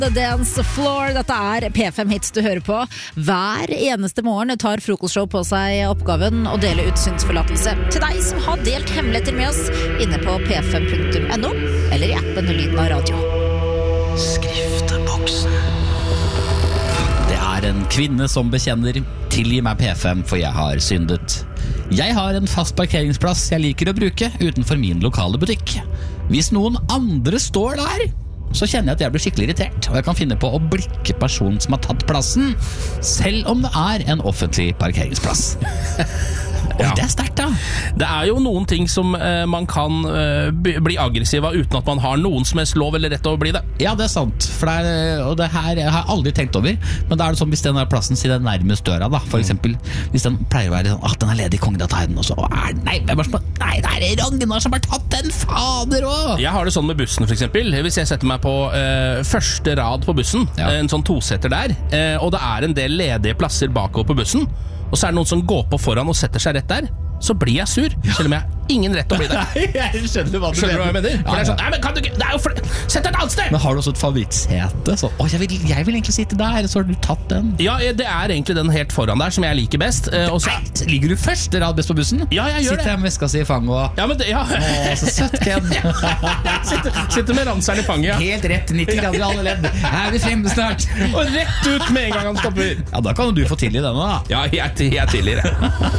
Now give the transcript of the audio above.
The Dance Floor. Dette P5 Hits du hører på. Hver eneste morgen tar Frokostshow på seg oppgaven å dele ut synsforlatelse til deg som har delt hemmeligheter med oss inne på p5.no eller i appen Lyden av radio. Skrifteboksen. Det en kvinne som bekjenner: tilgi meg P5, for jeg har syndet. Jeg har en fast parkeringsplass jeg liker å bruke utenfor min lokale butikk. Hvis noen andre står der, så kjenner jeg at jeg blir skikkelig irritert, og jeg kan finne på å blikke personen som har tatt plassen, selv om det en offentlig parkeringsplass. Oi, det sterkt da. Det jo noen ting som man kan bli aggressiv av uten at man har noen som helst lov eller rett til å bli det. Ja, det sant, for og det her jeg har aldri tenkt over. Men da det sånn, hvis den plassen sier nærmest døra da, for eksempel, hvis den pleier å være sånn, den ledig, kongen, da tar jeg den, og så nei, det Ragnar som har tatt den, fader også. Jeg har det sånn med bussen for eksempel. Hvis jeg setter meg på første rad på bussen, en sånn tosetter der, og det en del ledige plasser bakover på bussen, og så det noen som går på foran og setter seg rett der, så blir jeg sur, selv om jeg har ingen rett til å bli der. Nei, jeg skjønner hva du mener. For det sånn, nei, men kan du ikke, det jo sett et annet sted! Men har du også et favorittsete? Så, jeg vil egentlig sitte der, så har du tatt den. Ja, det egentlig den helt foran der som jeg liker best. Ligger du første rad best på bussen? Ja, jeg gjør det. Sitter jeg med veska si i fanget og... Ja, men det, ja. Så søtt, Ken. sitter med ranseren i fanget, ja. Helt rett, 90 grader i alle ledd. Vi fremme snart. Og rett ut med en gang han stopper. Ja, da kan du få tilgi denne da. Ja, jeg tilgir det.